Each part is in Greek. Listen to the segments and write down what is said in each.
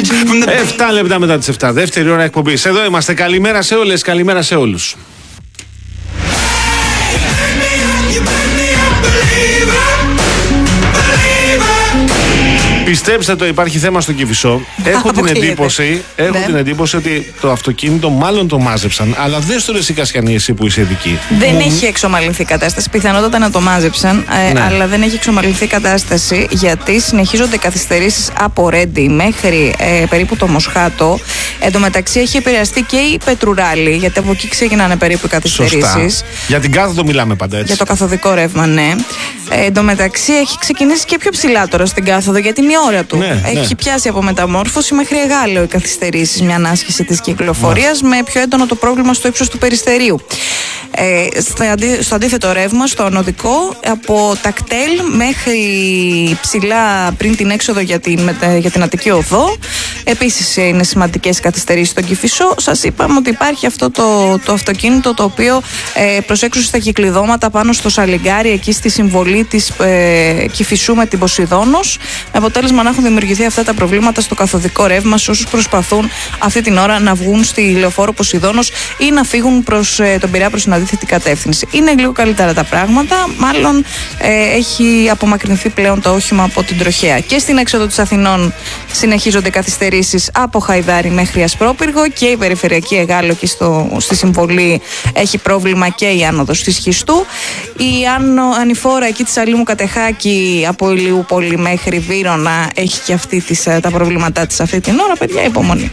7 λεπτά μετά τις 7. Δεύτερη ώρα εκπομπής. Εδώ είμαστε. Καλημέρα σε όλες, καλημέρα σε όλους. Πιστέψτε το, υπάρχει θέμα στο Κηφισό. Έχω την εντύπωση ότι το αυτοκίνητο μάλλον το μάζεψαν. Αλλά δες το εσύ Κασιανή, εσύ που είσαι ειδική. Δεν έχει εξομαλυνθεί η κατάσταση. Πιθανότατα να το μάζεψαν, αλλά δεν έχει εξομαλυνθεί η κατάσταση, γιατί συνεχίζονται καθυστερήσεις από Ρέντι μέχρι περίπου το Μοσχάτο. Εν τω μεταξύ έχει επηρεαστεί και η Πετρουράλη, γιατί από εκεί ξεκινάνε περίπου οι καθυστερήσεις. Για την κάθοδο μιλάμε πάντα έτσι. Για το καθοδικό ρεύμα, ναι. Εν τω μεταξύ έχει ξεκινήσει και πιο ψηλά τώρα στην κάθοδο, γιατί είναι η ώρα του. Έχει πιάσει από μεταμόρφωση μέχρι Εγάλεο οι καθυστερήσεις, μια ανάσχεση της κυκλοφορίας, με πιο έντονο το πρόβλημα στο ύψος του Περιστερίου. Στο αντίθετο ρεύμα, στο ανωδικό, από τα κτέλ μέχρι ψηλά πριν την έξοδο για την Αττική Οδό, επίσης είναι σημαντικές καθυστερήσεις στον Κηφισό. Σας είπαμε ότι υπάρχει αυτό το αυτοκίνητο το οποίο προσέξουσε στα κυκλειδώματα πάνω στο Σαλιγκάρι, εκεί στη συμβολή της Κηφισού με την Ποσειδώνος, με αποτέλεσμα να έχουν δημιουργηθεί αυτά τα προβλήματα στο καθοδικό ρεύμα σε όσους προσπαθούν αυτή την ώρα να βγουν στη λεωφόρο Ποσειδώνος ή να φύγουν προς τον Πειραιά προς την αντίθετη κατεύθυνση. Είναι λίγο καλύτερα τα πράγματα, μάλλον έχει απομακρυνθεί πλέον το όχημα από την τροχέα. Και στην έξοδο της Αθηνών συνεχίζονται καθυστερήσεις από Χαϊδάρι μέχρι Ασπρόπυργο, και η περιφερειακή Εγάλεο και στη συμβολή έχει πρόβλημα, και η άνοδος της Χιστού. Η ανηφόρα εκεί της Αλήμου Κατεχάκη από Ηλιούπολη μέχρι Βύρωνα έχει και αυτή τα προβλήματά της αυτή την ώρα. Παιδιά, υπομονή.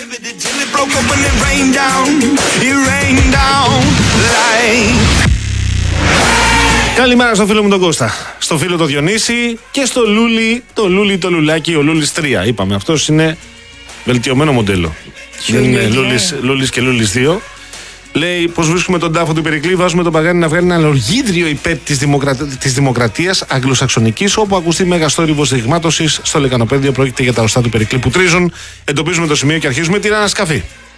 Καλημέρα στο φίλο μου τον Κώστα, στο φίλο το Διονύση και στο Λούλι, το Λουλάκι, ο Λούλις 3. Είπαμε, αυτός είναι βελτιωμένο μοντέλο. Δεν είναι Λούλις και Λούλις 2. Λέει πως βρίσκουμε τον τάφο του Περικλή, βάζουμε τον Παγάνη να βγάλει ένα λογίδριο υπέρ της δημοκρατίας αγγλοσαξονικής, όπου ακουστεί μέγας θόρυβος δειγμάτωσης στο λεκανοπέδιο. Πρόκειται για τα οστά του Περικλή που τρίζουν. Εντοπίζουμε το σημείο και αρχίζουμε την ανασκαφή.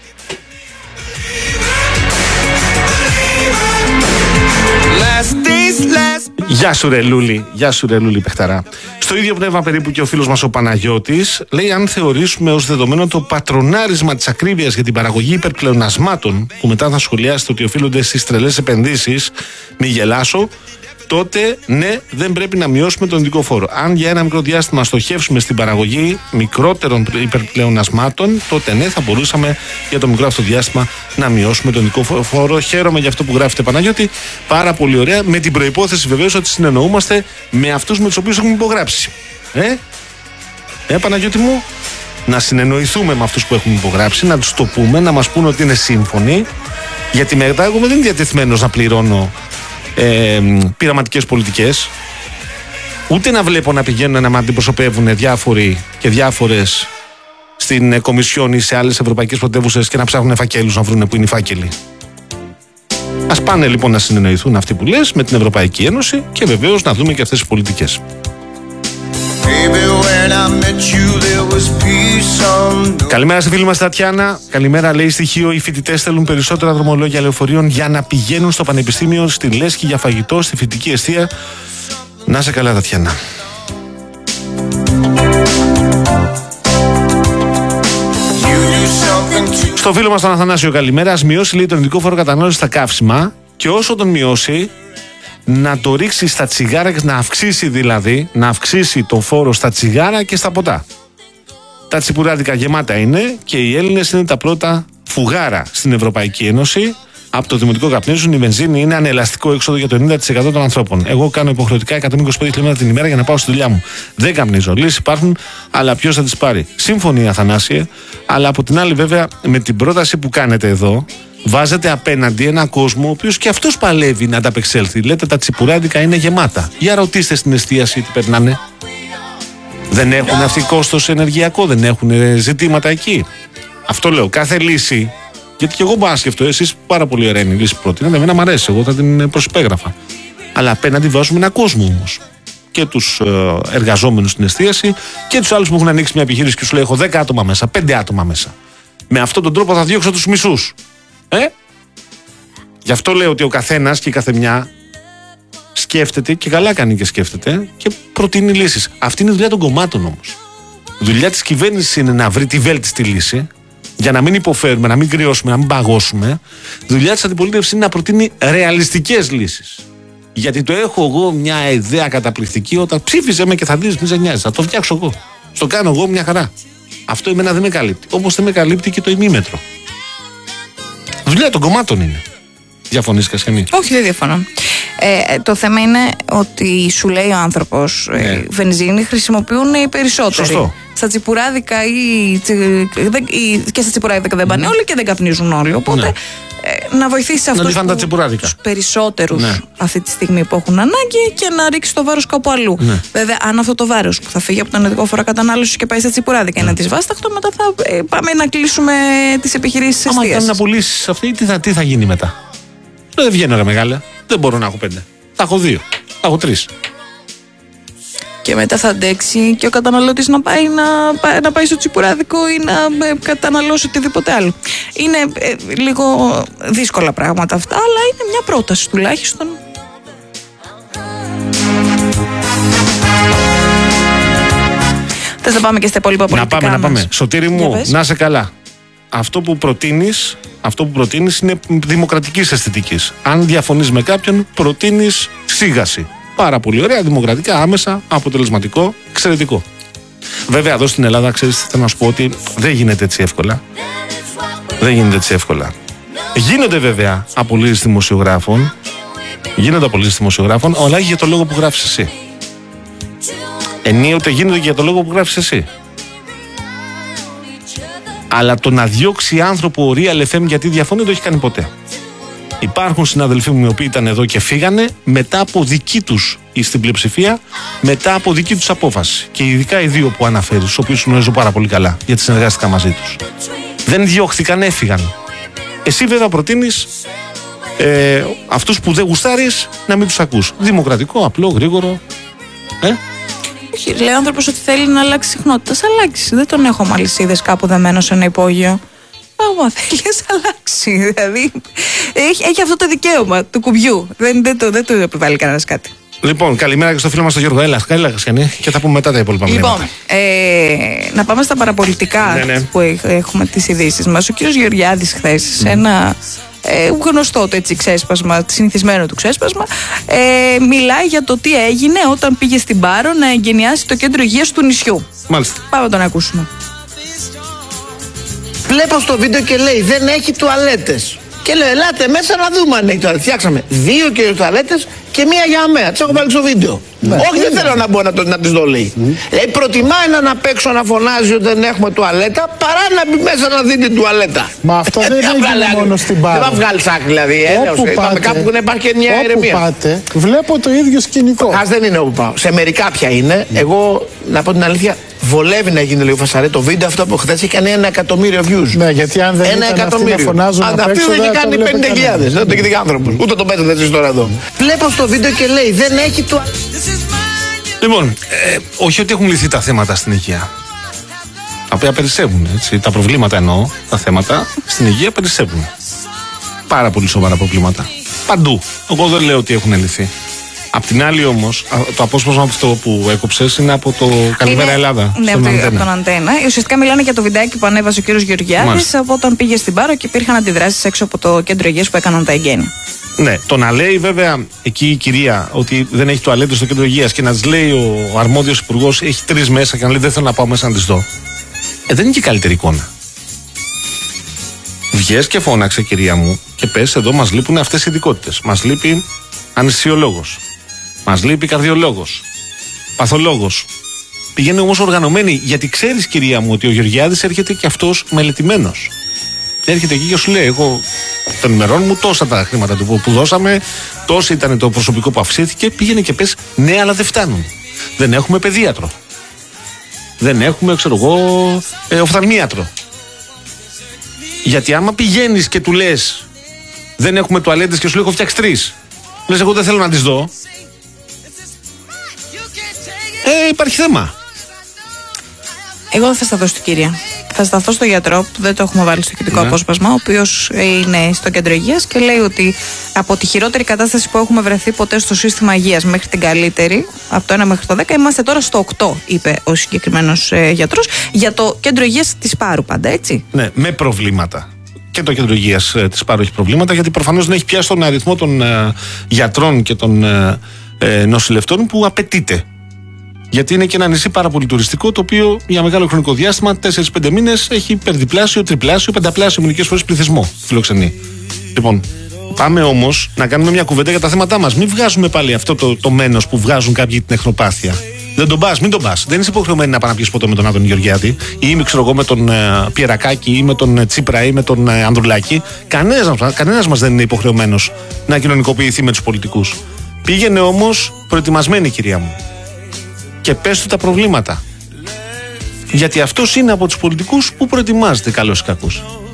Γεια σου ρε Λούλη παιχταρά. Στο ίδιο πνεύμα περίπου και ο φίλος μας ο Παναγιώτης λέει: αν θεωρήσουμε ως δεδομένο το πατρονάρισμα της ακρίβειας για την παραγωγή υπερπλεονασμάτων, που μετά θα σχολιάσετε ότι οφείλονται στις τρελές επενδύσεις, μη γελάσω, τότε ναι, δεν πρέπει να μειώσουμε τον ειδικό φόρο. Αν για ένα μικρό διάστημα στοχεύσουμε στην παραγωγή μικρότερων υπερπλεονασμάτων, τότε ναι, θα μπορούσαμε για το μικρό αυτό διάστημα να μειώσουμε τον ειδικό φόρο. Χαίρομαι για αυτό που γράφετε, Παναγιώτη. Πάρα πολύ ωραία. Με την προϋπόθεση βεβαίως ότι συνεννοούμαστε με αυτούς με τους οποίους έχουμε υπογράψει. Παναγιώτη μου, να συνεννοηθούμε με αυτούς που έχουμε υπογράψει, να τους το πούμε, να μας πούνε ότι είναι σύμφωνοι. Γιατί μετά εγώ δεν είμαι διατεθειμένος να πληρώνω πειραματικές πολιτικές, ούτε να βλέπω να πηγαίνουν να με αντιπροσωπεύουν διάφοροι και διάφορες στην Κομισιόν ή σε άλλες ευρωπαϊκές πρωτεύουσες και να ψάχνουν φακέλους να βρουν που είναι οι φάκελοι. Ας πάνε λοιπόν να συνεννοηθούν αυτοί που λες με την Ευρωπαϊκή Ένωση και βεβαίως να δούμε και αυτές τις πολιτικές. Καλημέρα στη φίλη μας Τατιάνα. Καλημέρα, λέει στοιχείο. Οι φοιτητές θέλουν περισσότερα δρομολόγια λεωφορείων για να πηγαίνουν στο πανεπιστήμιο, στη Λέσχη για φαγητό, στη φοιτική εστία. Να σε καλά, Τατιάνα. Στο φίλο μας τον Αθανάσιο, καλημέρα. Ας μειώσει, λέει, τον ειδικό φόρο κατανάλωσης στα καύσιμα, και όσο τον μειώσει, να το ρίξει στα τσιγάρα και να αυξήσει, δηλαδή, να αυξήσει τον φόρο στα τσιγάρα και στα ποτά. Τα τσιπουράδικα γεμάτα είναι και οι Έλληνες είναι τα πρώτα φουγάρα στην Ευρωπαϊκή Ένωση. Από το δημοτικό καπνίζουν, η βενζίνη είναι ανελαστικό έξοδο για το 90% των ανθρώπων. Εγώ κάνω υποχρεωτικά 125 χιλιόμετρα την ημέρα για να πάω στη δουλειά μου. Δεν καπνίζω. Λύσεις υπάρχουν, αλλά ποιος θα τις πάρει? Σύμφωνοι, Αθανάσιε, αλλά από την άλλη, βέβαια, με την πρόταση που κάνετε εδώ, βάζετε απέναντι ένα κόσμο ο οποίος και αυτός παλεύει να ανταπεξέλθει. Λέτε τα τσιπουράδικα είναι γεμάτα. Για ρωτήστε στην εστίαση τι περνάνε. Δεν έχουν αυτοί κόστος ενεργειακό, δεν έχουν ζητήματα εκεί. Αυτό λέω. Κάθε λύση, γιατί και εγώ μπορώ να σκεφτώ, εσείς πάρα πολύ ωραία είναι η λύση που προτείνετε. Εμένα μου αρέσει, εγώ θα την προσυπέγραφα. Αλλά απέναντι βάζουμε ένα κόσμο όμως. Και τους εργαζόμενους στην εστίαση και τους άλλους που έχουν ανοίξει μια επιχείρηση και σου λέει: έχω 10 άτομα μέσα, 5 άτομα μέσα. Με αυτόν τον τρόπο θα διώξω τους μισούς. Γι' αυτό λέω ότι ο καθένας και η καθεμιά σκέφτεται, και καλά κάνει και σκέφτεται, και προτείνει λύσεις. Αυτή είναι η δουλειά των κομμάτων όμως. Δουλειά της κυβέρνησης είναι να βρει τη βέλτιστη λύση για να μην υποφέρουμε, να μην κρυώσουμε, να μην παγώσουμε. Δουλειά της αντιπολίτευσης είναι να προτείνει ρεαλιστικές λύσεις. Γιατί το έχω εγώ μια ιδέα καταπληκτική, όταν ψήφιζε με και θα δεις, μη σε νοιάζει. Θα το φτιάξω εγώ. Το κάνω εγώ μια χαρά. Αυτό εμένα δεν με καλύπτει. Όπως δεν με καλύπτει και το ημίμετρο. Δουλειά των κομμάτων είναι. Διαφωνείς, Κασιανή? Όχι, δεν διαφωνώ. Το θέμα είναι ότι σου λέει ο άνθρωπος βενζίνη χρησιμοποιούν οι περισσότεροι. Σωστό. Στα τσιπουράδικα και στα τσιπουράδικα δεν πάνε όλοι και δεν καπνίζουν όλοι. Οπότε να βοηθήσει αυτούς τους περισσότερους αυτή τη στιγμή που έχουν ανάγκη και να ρίξει το βάρος κάπου αλλού. Βέβαια, αν αυτό το βάρος που θα φύγει από τον οδικό φόρο κατανάλωση και πάει στα τσιπουράδικα είναι δυσβάσταχτο, μετά θα πάμε να κλείσουμε τις επιχειρήσεις εστίας. Άμα κάνουν απολύσεις αυτή, τι θα γίνει μετά? Δεν βγαίνω, ρε μεγάλα. Δεν μπορώ να έχω 5. Θα έχω 2. Θα έχω 3. Και μετά θα αντέξει και ο καταναλωτής να πάει στο τσιπουράδικο ή να καταναλώσει οτιδήποτε άλλο. Είναι λίγο δύσκολα πράγματα αυτά, αλλά είναι μια πρόταση τουλάχιστον. Θες να πάμε και στα υπόλοιπα πολιτικά? Να πάμε. Σωτήρη μου, να είσαι καλά. Αυτό που προτείνεις είναι δημοκρατικής αισθητικής. Αν διαφωνείς με κάποιον, προτείνεις σίγαση. Πάρα πολύ ωραία, δημοκρατικά, άμεσα, αποτελεσματικό, εξαιρετικό. Βέβαια, εδώ στην Ελλάδα, ξέρεις, θέλω να σου πω ότι δεν γίνεται έτσι εύκολα. Δεν γίνεται έτσι εύκολα. Γίνονται βέβαια απολύσεις δημοσιογράφων. Αλλά για το λόγο που γράφεις εσύ. Ενίοτε γίνονται και για το λόγο που γράφεις εσύ. Αλλά το να διώξει άνθρωπο ο Real FM γιατί διαφωνεί δεν το έχει κάνει ποτέ. Υπάρχουν συναδελφοί μου οι οποίοι ήταν εδώ και φύγανε μετά από δική τους, ή στην πλειοψηφία, μετά από δική τους απόφαση. Και ειδικά οι δύο που αναφέρεις, τους οποίους γνωρίζω πάρα πολύ καλά, γιατί συνεργάστηκα μαζί τους. Δεν διώχθηκαν, έφυγαν. Εσύ βέβαια προτείνεις αυτούς που δεν γουστάρεις να μην τους ακούς. Δημοκρατικό, απλό, γρήγορο. Λέει ο άνθρωπος ότι θέλει να αλλάξει συχνότητα. Ας αλλάξει. Δεν τον έχω αλυσίδες κάπου δεμένο σε ένα υπόγειο. Άμα θέλει, ας αλλάξει. Δηλαδή, έχει αυτό το δικαίωμα του κουμπιού. Δεν το επιβάλλει κανένας κάτι. Λοιπόν, καλημέρα και στο φίλο μας τον Γιώργο. Έλα, Κασιανή, και θα πούμε μετά τα υπόλοιπα. Λοιπόν, να πάμε στα παραπολιτικά που έχουμε τις ειδήσεις μας. Ο κύριος Γεωργιάδης χθες σε ένα γνωστό το έτσι ξέσπασμα, συνηθισμένο του ξέσπασμα, μιλάει για το τι έγινε όταν πήγε στην Πάρο να εγκαινιάσει το κέντρο υγείας του νησιού. Μάλιστα. Πάμε να τον ακούσουμε. Βλέπω στο βίντεο και λέει δεν έχει τουαλέτες. Και λέω ελάτε μέσα να δούμε αν έχει τουαλέτες. Φτιάξαμε 2 τουαλέτες και 1 για αμαία. Τις έχω βάλει στο βίντεο. Όχι, δεν θέλω να μπω να τις δω, λέει. Προτιμά έναν απ' έξω να φωνάζει ότι δεν έχουμε τουαλέτα παρά να μπει μέσα να δει την τουαλέτα. Μα αυτό δεν έγινε μόνο στην Πάρο. Δεν θα βγάλει άκρη, δηλαδή. Πάμε κάπου που να υπάρχει και μια ηρεμία. Όπου πάτε, βλέπω το ίδιο σκηνικό. Δεν είναι όπου πάω. Σε μερικά πια είναι. Εγώ, να πω την αλήθεια, βολεύει να γίνει λίγο φασαρέ. Το βίντεο αυτό που χθες έκανε 1 εκατομμύριο views. Ναι, γιατί αν δεν ήταν αυτοί να φωνάζουν απ' έξω, δεν είχε κάνει 50.000. Δεν το έχει δει άνθρωπος. Ούτε το πέτρε δεν τώρα εδώ. Βλέπω στο βίντεο και λέει δεν έχει τουαλέτα. Λοιπόν, όχι ότι έχουν λυθεί τα θέματα στην υγεία. Τα οποία περισσεύουν, έτσι. Τα προβλήματα εννοώ, τα θέματα στην υγεία περισσεύουν. Πάρα πολύ σοβαρά προβλήματα. Παντού. Εγώ δεν λέω ότι έχουν λυθεί. Απ' την άλλη όμως, το απόσπασμα αυτό που έκοψες είναι από το Καλημέρα Ελλάδα. Ναι, από τον Αντένα. Ουσιαστικά μιλάνε για το βιντεάκι που ανέβασε ο κύριος Γεωργιάδης από όταν πήγε στην Πάρο και υπήρχαν αντιδράσεις έξω από το κέντρο υγείας που έκαναν τα εγγένεια. Ναι, το να λέει βέβαια εκεί η κυρία ότι δεν έχει τουαλέτες στο κέντρο υγείας και να της λέει ο αρμόδιος υπουργός έχει 3 μέσα και να λέει δεν θέλω να πάω μέσα να τις δω. Δεν είναι και καλύτερη εικόνα. Βγες και φώναξε, κυρία μου, και πες εδώ μας λείπουν αυτές οι ειδικότητες. Μας λείπει αναισθησιολόγος. Μας λείπει καρδιολόγος. Παθολόγος. Πηγαίνει όμως οργανωμένη, γιατί ξέρεις, κυρία μου, ότι ο Γεωργιάδης έρχεται και αυτός μελετημένος. Έρχεται εκεί και σου λέει: εγώ των ημερών μου τόσα τα χρήματα του που δώσαμε, τόσο ήταν το προσωπικό που αυξήθηκε. Πήγαινε και πες: ναι, αλλά δεν φτάνουν. Δεν έχουμε παιδίατρο. Δεν έχουμε, ξέρω εγώ, οφθαλμίατρο. Γιατί άμα πηγαίνεις και του λες: δεν έχουμε τουαλέτες και σου λέει: έχω φτιάξει 3. Λες: εγώ δεν θέλω να τις δω. Υπάρχει θέμα. Εγώ δεν θα σταθώ στην κυρία. Θα σταθώ στο γιατρό που δεν το έχουμε βάλει στο κοινικό απόσπασμα, ο οποίος είναι στο κέντρο υγείας και λέει ότι από τη χειρότερη κατάσταση που έχουμε βρεθεί ποτέ στο σύστημα υγείας μέχρι την καλύτερη, από το 1 μέχρι το 10, είμαστε τώρα στο 8, είπε ο συγκεκριμένος γιατρός, για το κέντρο υγείας της Πάρου πάντα, έτσι. Ναι, με προβλήματα. Και το κέντρο υγείας της Πάρου έχει προβλήματα, γιατί προφανώς δεν έχει πιάσει τον αριθμό των γιατρών και των νοσηλευτών που απαιτείται. Γιατί είναι και ένα νησί πάρα πολύ τουριστικό, το οποίο για μεγάλο χρονικό διάστημα, 4-5 μήνες, έχει υπερδιπλάσιο, τριπλάσιο, πενταπλάσιο μερικές φορές πληθυσμό φιλοξενεί. Λοιπόν, πάμε όμως να κάνουμε μια κουβέντα για τα θέματά μας. Μην βγάζουμε πάλι αυτό το μένος που βγάζουν κάποιοι την εχθροπάθεια. Δεν τον πας, μην τον πας. Δεν είσαι υποχρεωμένη να πας να πιεις ποτέ με τον Άδωνη Γεωργιάτη ή ξέρω εγώ με τον Πιερακάκη ή με τον Τσίπρα ή με τον Ανδρουλάκη. Κανένας μας δεν είναι υποχρεωμένος να κοινωνικοποιηθεί με τους πολιτικούς. Πήγαινε όμως προετοιμασμένη, κυρία μου. Και πες του τα προβλήματα. Γιατί αυτός είναι από τους πολιτικούς που προετοιμάζεται, καλώς ή κακώς.